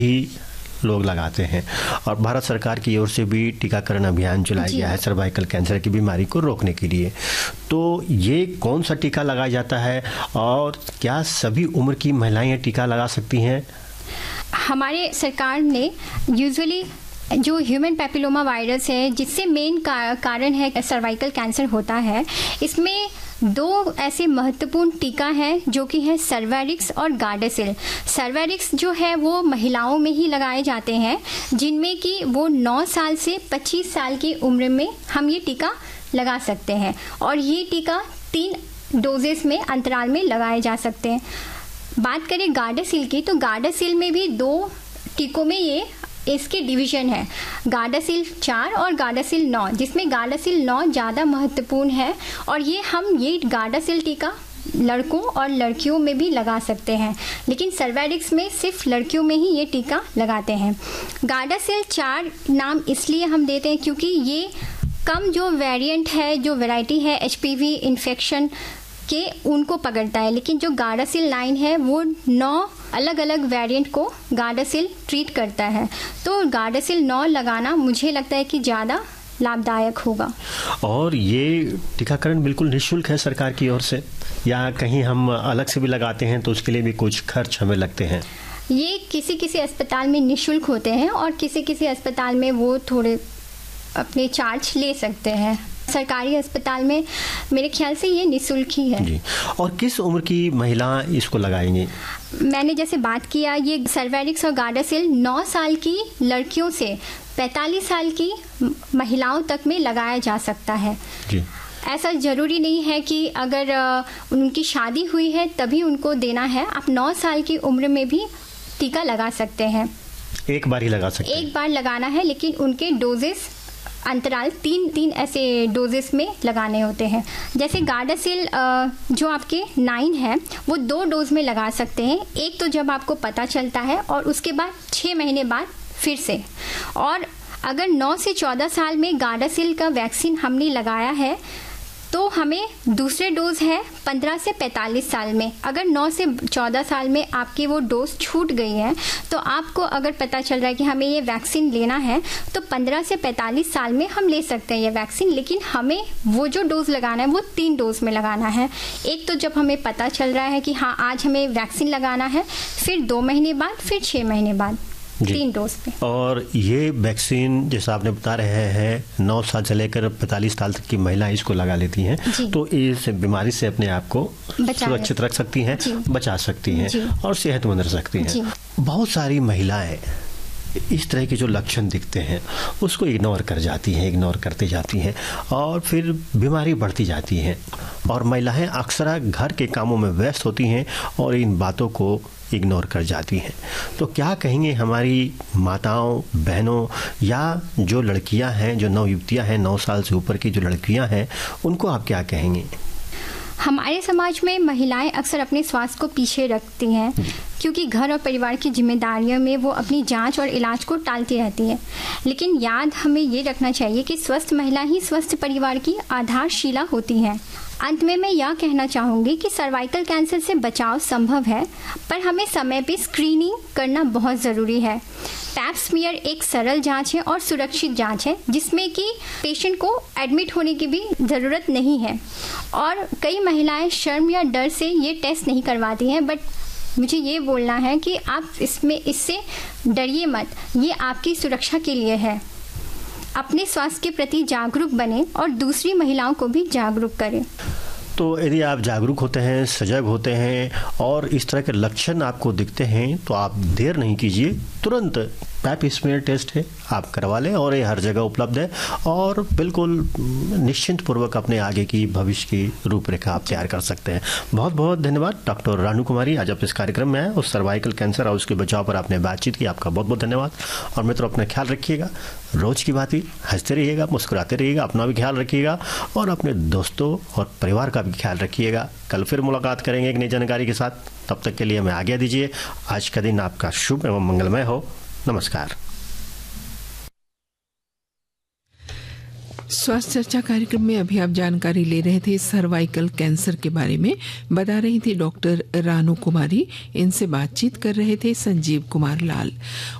ही लोग लगाते हैं और भारत सरकार की ओर से भी टीकाकरण अभियान चलाया गया है सर्वाइकल कैंसर की बीमारी को रोकने के लिए। तो ये कौन सा टीका लगाया जाता है और क्या सभी उम्र की महिलाएं टीका लगा सकती हैं? हमारे सरकार ने यूजुअली जो ह्यूमन पैपिलोमा वायरस है, जिससे मेन कारण है सर्वाइकल कैंसर होता है, इसमें 2 ऐसे महत्वपूर्ण टीका हैं जो कि है सर्वेरिक्स और गार्डासिल। सर्वेरिक्स जो है वो महिलाओं में ही लगाए जाते हैं, जिनमें कि वो 9 साल से 25 साल की उम्र में हम ये टीका लगा सकते हैं और ये टीका 3 डोजेस में अंतराल में लगाए जा सकते हैं। बात करें गार्डासिल की, तो गार्डासिल में भी 2 टीकों में इसके डिवीजन है, गार्डासिल 4 और गार्डासिल 9, जिसमें गार्डासिल 9 ज़्यादा महत्वपूर्ण है और ये गार्डासिल टीका लड़कों और लड़कियों में भी लगा सकते हैं, लेकिन सर्वेरिक्स में सिर्फ लड़कियों में ही ये टीका लगाते हैं। गार्डासिल 4 नाम इसलिए हम देते हैं क्योंकि ये कम जो वेरिएंट है, जो वैरायटी है HPV इन्फेक्शन के, उनको पकड़ता है, लेकिन जो गार्डासिल 9 है वो 9 अलग अलग वेरिएंट को गार्डासिल ट्रीट करता है। तो गार्डासिल 9 लगाना मुझे लगता है कि ज़्यादा लाभदायक होगा। और ये टीकाकरण बिल्कुल निःशुल्क है सरकार की ओर से, या कहीं हम अलग से भी लगाते हैं तो उसके लिए भी कुछ खर्च हमें लगते हैं? ये किसी किसी अस्पताल में निःशुल्क होते हैं और किसी किसी अस्पताल में वो थोड़े अपने चार्ज ले सकते हैं। सरकारी अस्पताल में मेरे ख्याल से ये निःशुल्क ही है जी। और किस उम्र की महिला इसको लगाएंगी? मैंने जैसे बात किया, ये सर्वेरिक्स और गार्डासिल 9 साल की लड़कियों से 45 साल की महिलाओं तक में लगाया जा सकता है जी। ऐसा ज़रूरी नहीं है कि अगर उनकी शादी हुई है तभी उनको देना है। आप 9 साल की उम्र में भी टीका लगा सकते हैं। एक बार ही लगा सकते हैं? एक बार लगाना है, लेकिन उनके डोजेस अंतराल 3 ऐसे डोजेस में लगाने होते हैं। जैसे गार्डासिल जो आपके 9 है वो 2 डोज में लगा सकते हैं। एक तो जब आपको पता चलता है और उसके बाद 6 महीने बाद फिर से। और अगर 9 से 14 साल में गार्डासिल का वैक्सीन हमने लगाया है तो हमें दूसरे डोज है 15 से 45 साल में। अगर 9 से 14 साल में आपकी वो डोज छूट गई है तो आपको अगर पता चल रहा है कि हमें ये वैक्सीन लेना है तो 15 से 45 साल में हम ले सकते हैं ये वैक्सीन, लेकिन हमें वो जो डोज लगाना है वो 3 डोज में लगाना है। एक तो जब हमें पता चल रहा है कि हाँ आज हमें वैक्सीन लगाना है, फिर 2 महीने बाद, फिर 6 महीने बाद, 3 डोज पे। और ये वैक्सीन जैसा आपने बता रहे हैं 9 साल से लेकर 45 साल तक की महिलाएं इसको लगा लेती हैं, तो इस बीमारी से अपने आप को सुरक्षित रख सकती हैं, बचा सकती हैं और सेहतमंद रह सकती हैं। बहुत सारी महिलाएं इस तरह के जो लक्षण दिखते हैं उसको इग्नोर करते जाती हैं और फिर बीमारी बढ़ती जाती है और महिलाएं अक्सर घर के कामों में व्यस्त होती हैं और इन बातों को इग्नोर कर जाती हैं। तो क्या कहेंगे हमारी माताओं, बहनों या जो लड़कियां हैं, जो नवयुवतियां हैं, 9 साल से ऊपर की जो लड़कियां हैं, उनको आप क्या कहेंगे? हमारे समाज में महिलाएं अक्सर अपने स्वास्थ्य को पीछे रखती हैं क्योंकि घर और परिवार की जिम्मेदारियों में वो अपनी जांच और इलाज को टालती रहती है। लेकिन याद हमें ये रखना चाहिए कि स्वस्थ महिला ही स्वस्थ परिवार की आधारशिला होती है। अंत में मैं यह कहना चाहूँगी कि सर्वाइकल कैंसर से बचाव संभव है, पर हमें समय पे स्क्रीनिंग करना बहुत ज़रूरी है। पैप स्मीयर एक सरल जांच है और सुरक्षित जांच है जिसमें कि पेशेंट को एडमिट होने की भी ज़रूरत नहीं है और कई महिलाएं शर्म या डर से ये टेस्ट नहीं करवाती हैं। बट मुझे ये बोलना है कि आप इससे डरिए मत, ये आपकी सुरक्षा के लिए है। अपने स्वास्थ्य के प्रति जागरूक बने और दूसरी महिलाओं को भी जागरूक करें। तो यदि आप जागरूक होते हैं, सजग होते हैं और इस तरह के लक्षण आपको दिखते हैं तो आप देर नहीं कीजिए, तुरंत पैप स्मीयर टेस्ट है आप करवा लें और ये हर जगह उपलब्ध है और बिल्कुल निश्चिंत पूर्वक अपने आगे की भविष्य की रूपरेखा आप तैयार कर सकते हैं। बहुत बहुत धन्यवाद डॉक्टर रानू कुमारी, आज आप इस कार्यक्रम में आए और सर्वाइकल कैंसर और उसके बचाव पर आपने बातचीत की। आपका बहुत बहुत धन्यवाद। और मित्रों, अपना ख्याल रखिएगा, रोज की बात ही हंसते रहिएगा, मुस्कुराते रहिएगा, अपना भी ख्याल रखिएगा और अपने दोस्तों और परिवार का भी ख्याल रखिएगा। कल फिर मुलाकात करेंगे एक नई जानकारी के साथ, तब तक के लिए हमें आज्ञा दीजिए। आज का दिन आपका शुभ एवं मंगलमय हो। नमस्कार। स्वास्थ्य चर्चा कार्यक्रम में अभी आप जानकारी ले रहे थे सर्वाइकल कैंसर के बारे में। बता रही थी डॉक्टर रानू कुमारी। इनसे बातचीत कर रहे थे संजीव कुमार लाल।